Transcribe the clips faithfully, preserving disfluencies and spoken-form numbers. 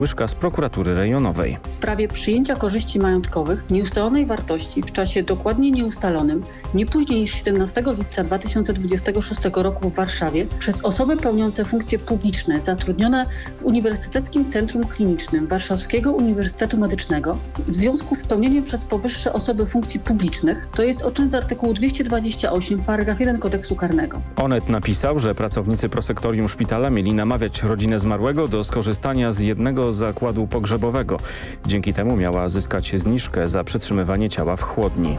Łyżka z prokuratury rejonowej. W sprawie przyjęcia korzyści majątkowych nieustalonej wartości w czasie dokładnie nieustalonym, nie później niż siedemnastego lipca dwa tysiące dwudziestego szóstego roku w Warszawie przez osoby pełniące funkcje publiczne zatrudnione w Uniwersyteckim Centrum Klinicznym Warszawskiego Uniwersytetu Medycznego w związku z pełnieniem przez powyższe osoby funkcji publicznych, to jest o czyn z artykułu dwieście dwadzieścia osiem paragraf jeden Kodeksu Karnego. Onet napisał, że pracownicy prosektorium szpitala mieli namawiać rodzinę zmarłego do skorzystania z jednego zakładu pogrzebowego. Dzięki temu miała zyskać zniżkę za przetrzymywanie ciała w chłodni.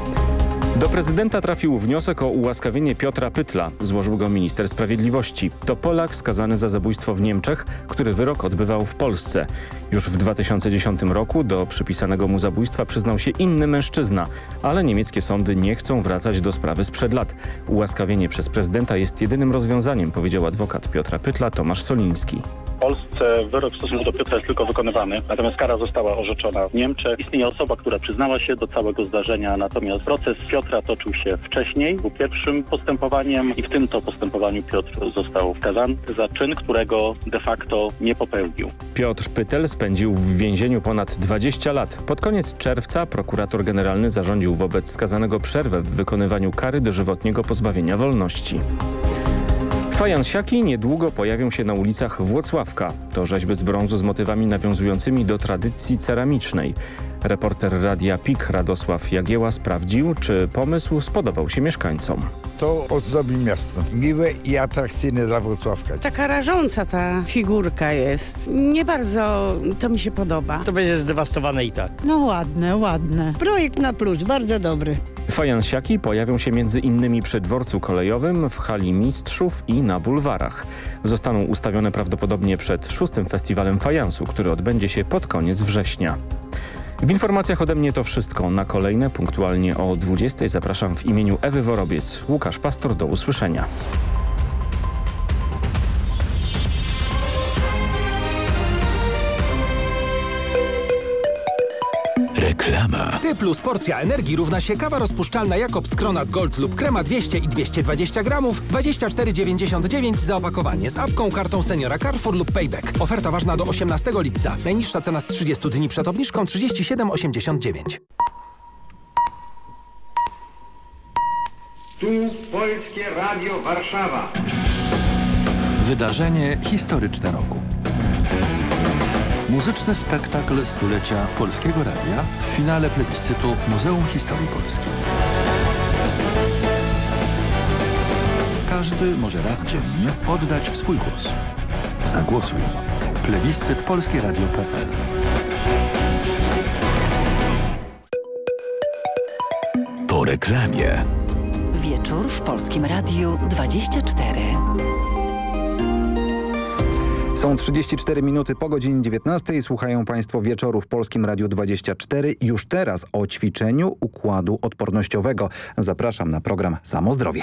Do prezydenta trafił wniosek o ułaskawienie Piotra Pytla. Złożył go minister sprawiedliwości. To Polak skazany za zabójstwo w Niemczech, który wyrok odbywał w Polsce. Już w dwa tysiące dziesiątym roku do przypisanego mu zabójstwa przyznał się inny mężczyzna, ale niemieckie sądy nie chcą wracać do sprawy sprzed lat. Ułaskawienie przez prezydenta jest jedynym rozwiązaniem, powiedział adwokat Piotra Pytla Tomasz Soliński. W Polsce wyrok w stosunku do Piotra jest tylko wykonywany, natomiast kara została orzeczona w Niemczech. Istnieje osoba, która przyznała się do całego zdarzenia, natomiast proces Piotra toczył się wcześniej, był pierwszym postępowaniem i w tym to postępowaniu Piotr został skazany za czyn, którego de facto nie popełnił. Piotr Pytel spędził w więzieniu ponad dwadzieścia lat. Pod koniec czerwca prokurator generalny zarządził wobec skazanego przerwę w wykonywaniu kary dożywotniego pozbawienia wolności. Fajansiaki niedługo pojawią się na ulicach Włocławka. To rzeźby z brązu z motywami nawiązującymi do tradycji ceramicznej. Reporter Radia P I K Radosław Jagieła sprawdził, czy pomysł spodobał się mieszkańcom. To ozdobi miasto. Miłe i atrakcyjne dla Włocławka. Taka rażąca ta figurka jest. Nie bardzo to mi się podoba. To będzie zdewastowane i tak. No ładne, ładne. Projekt na plus, bardzo dobry. Fajansiaki pojawią się między innymi przy dworcu kolejowym, w hali mistrzów i na bulwarach. Zostaną ustawione prawdopodobnie przed szóstym festiwalem fajansu, który odbędzie się pod koniec września. W informacjach ode mnie to wszystko. Na kolejne punktualnie o dwudziestej zapraszam w imieniu Ewy Worobiec. Łukasz Pastor, do usłyszenia. Reklama. T plus porcja energii równa się kawa rozpuszczalna Jakobs Kronat Gold lub krema dwieście i dwieście dwadzieścia gramów, dwadzieścia cztery dziewięćdziesiąt dziewięć za opakowanie z apką, kartą seniora Carrefour lub Payback. Oferta ważna do osiemnastego lipca. Najniższa cena z trzydziestu dni przed obniżką trzydzieści siedem osiemdziesiąt dziewięć. Tu Polskie Radio Warszawa. Wydarzenie historyczne roku. Muzyczny spektakl stulecia Polskiego Radia w finale plebiscytu Muzeum Historii Polski. Każdy może raz dziennie oddać swój głos. Zagłosuj. Plebiscyt polskie radio kropka p l. Po reklamie. Wieczór w Polskim Radiu dwadzieścia cztery. Są trzydzieści cztery minuty po godzinie dziewiętnastej. Słuchają Państwo Wieczoru w Polskim Radiu dwadzieścia cztery. Już teraz o ćwiczeniu układu odpornościowego. Zapraszam na program Samozdrowie.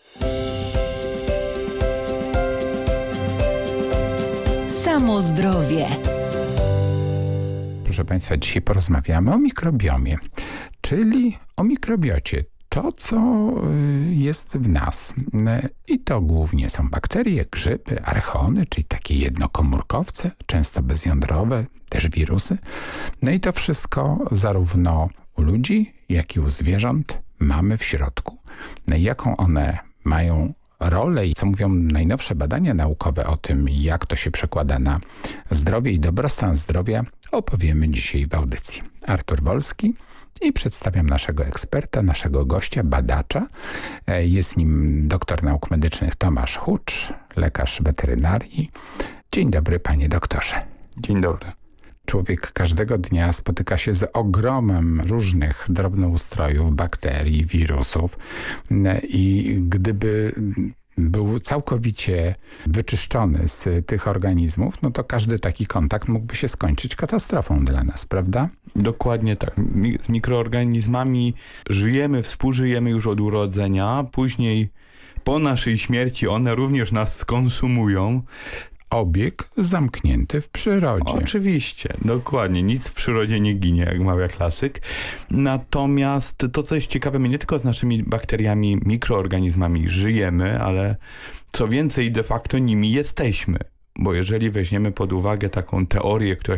Samozdrowie. Proszę Państwa, dzisiaj porozmawiamy o mikrobiomie, czyli o mikrobiocie. To, co jest w nas. I to głównie są bakterie, grzyby, archony, czyli takie jednokomórkowce, często bezjądrowe, też wirusy. No i to wszystko zarówno u ludzi, jak i u zwierząt mamy w środku. No i jaką one mają rolę i co mówią najnowsze badania naukowe o tym, jak to się przekłada na zdrowie i dobrostan zdrowia, opowiemy dzisiaj w audycji. Artur Wolski. I przedstawiam naszego eksperta, naszego gościa, badacza. Jest nim doktor nauk medycznych Tomasz Hucz, lekarz weterynarii. Dzień dobry, panie doktorze. Dzień dobry. Człowiek każdego dnia spotyka się z ogromem różnych drobnoustrojów, bakterii, wirusów i gdyby był całkowicie wyczyszczony z tych organizmów, no to każdy taki kontakt mógłby się skończyć katastrofą dla nas, prawda? Dokładnie tak. Z mikroorganizmami żyjemy, współżyjemy już od urodzenia, później po naszej śmierci one również nas skonsumują. Obieg zamknięty w przyrodzie. Oczywiście, dokładnie. Nic w przyrodzie nie ginie, jak mawia klasyk. Natomiast to, co jest ciekawe, my nie tylko z naszymi bakteriami, mikroorganizmami żyjemy, ale co więcej, de facto nimi jesteśmy. bo jeżeli weźmiemy pod uwagę taką teorię, która